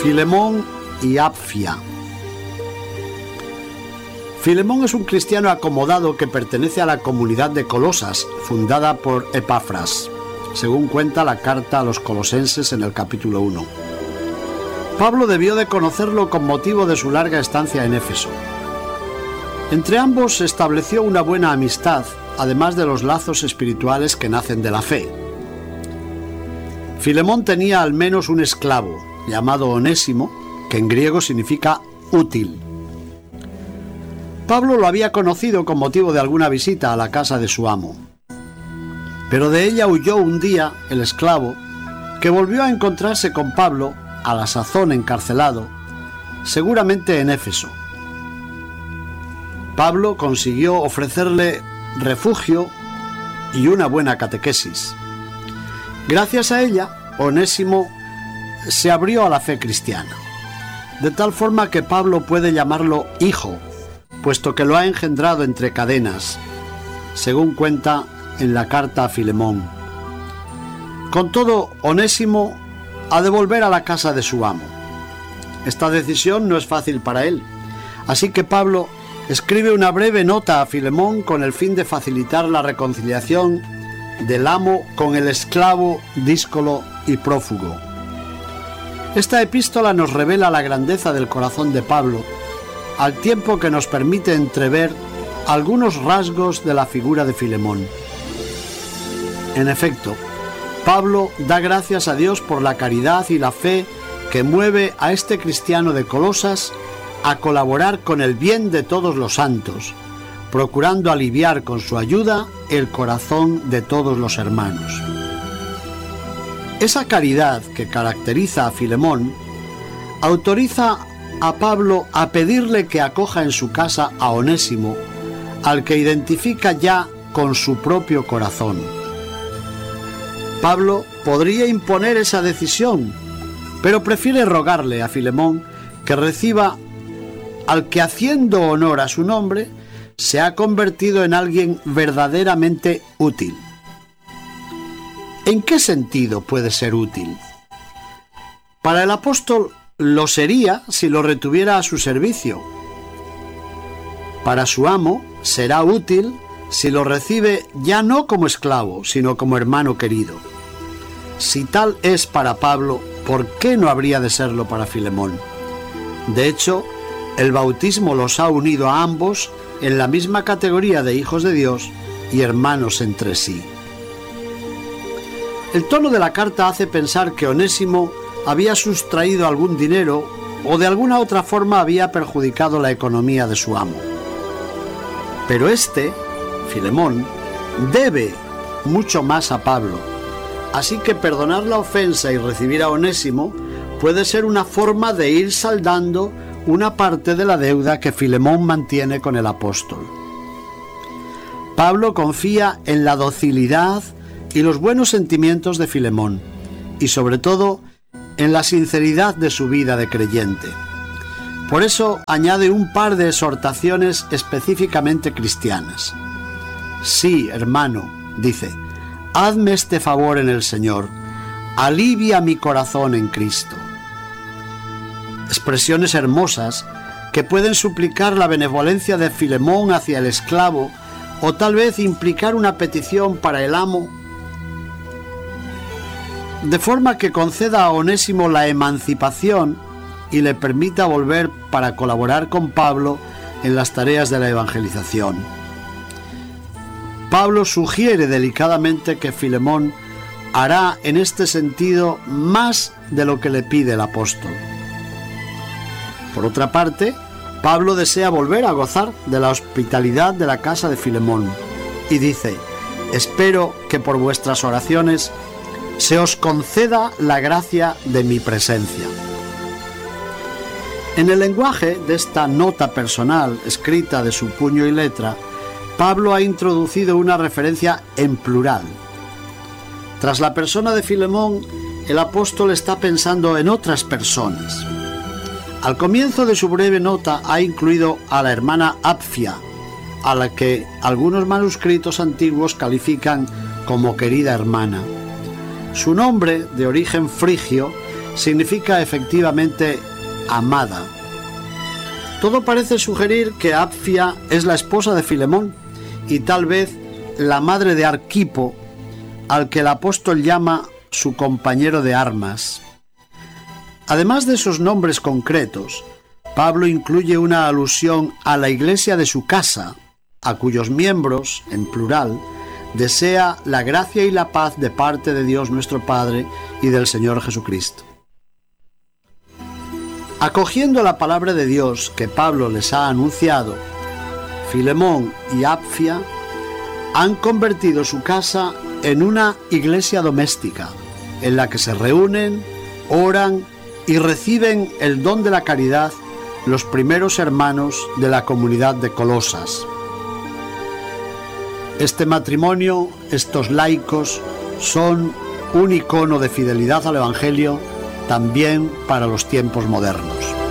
Filemón y Apfia. Filemón es un cristiano acomodado que pertenece a la comunidad de Colosas, fundada por Epafras, según cuenta la carta a los colosenses en el capítulo 1. Pablo debió de conocerlo con motivo de su larga estancia en Éfeso. Entre ambos se estableció una buena amistad, además de los lazos espirituales que nacen de la fe. Filemón tenía al menos un esclavo, llamado Onésimo, que en griego significa útil. Pablo lo había conocido con motivo de alguna visita a la casa de su amo. Pero de ella huyó un día el esclavo, que volvió a encontrarse con Pablo, a la sazón encarcelado, seguramente en Éfeso. Pablo consiguió ofrecerle refugio y una buena catequesis. Gracias a ella, Onésimo se abrió a la fe cristiana, de tal forma que Pablo puede llamarlo hijo, puesto que lo ha engendrado entre cadenas, según cuenta en la carta a Filemón. Con todo, Onésimo ha de volver a la casa de su amo. Esta decisión no es fácil para él, así que Pablo escribe una breve nota a Filemón con el fin de facilitar la reconciliación del amo con el esclavo díscolo y prófugo. Esta epístola nos revela la grandeza del corazón de Pablo, al tiempo que nos permite entrever algunos rasgos de la figura de Filemón. En efecto, Pablo da gracias a Dios por la caridad y la fe que mueve a este cristiano de Colosas a colaborar con el bien de todos los santos, procurando aliviar con su ayuda el corazón de todos los hermanos. Esa caridad que caracteriza a Filemón autoriza a Pablo a pedirle que acoja en su casa a Onésimo, al que identifica ya con su propio corazón. Pablo podría imponer esa decisión, pero prefiere rogarle a Filemón que reciba al que, haciendo honor a su nombre, se ha convertido en alguien verdaderamente útil. ¿En qué sentido puede ser útil? Para el apóstol lo sería si lo retuviera a su servicio. Para su amo será útil si lo recibe ya no como esclavo, sino como hermano querido. Si tal es para Pablo, ¿por qué no habría de serlo para Filemón? De hecho, el bautismo los ha unido a ambos en la misma categoría de hijos de Dios y hermanos entre sí. El tono de la carta hace pensar que Onésimo había sustraído algún dinero o de alguna otra forma había perjudicado la economía de su amo. Pero Filemón, debe mucho más a Pablo, así que perdonar la ofensa y recibir a Onésimo puede ser una forma de ir saldando una parte de la deuda que Filemón mantiene con el apóstol. Pablo confía en la docilidad y los buenos sentimientos de Filemón, y sobre todo en la sinceridad de su vida de creyente. Por eso añade un par de exhortaciones específicamente cristianas. Sí, hermano, dice, hazme este favor en el Señor, alivia mi corazón en Cristo. Expresiones hermosas que pueden suplicar la benevolencia de Filemón hacia el esclavo o tal vez implicar una petición para el amo, de forma que conceda a Onésimo la emancipación y le permita volver para colaborar con Pablo en las tareas de la evangelización. Pablo sugiere delicadamente que Filemón hará en este sentido más de lo que le pide el apóstol. Por otra parte, Pablo desea volver a gozar de la hospitalidad de la casa de Filemón y dice: espero que por vuestras oraciones se os conceda la gracia de mi presencia. En el lenguaje de esta nota personal escrita de su puño y letra, Pablo ha introducido una referencia en plural. Tras la persona de Filemón, el apóstol está pensando en otras personas. Al comienzo de su breve nota ha incluido a la hermana Apfia, a la que algunos manuscritos antiguos califican como querida hermana. Su nombre, de origen frigio, significa efectivamente amada. Todo parece sugerir que Apfia es la esposa de Filemón y tal vez la madre de Arquipo, al que el apóstol llama su compañero de armas. Además de esos nombres concretos, Pablo incluye una alusión a la iglesia de su casa, a cuyos miembros, en plural, desea la gracia y la paz de parte de Dios nuestro Padre y del Señor Jesucristo. Acogiendo la palabra de Dios que Pablo les ha anunciado, Filemón y Apfia han convertido su casa en una iglesia doméstica, en la que se reúnen, oran y reciben el don de la caridad los primeros hermanos de la comunidad de Colosas. Este matrimonio, estos laicos, son un icono de fidelidad al Evangelio también para los tiempos modernos.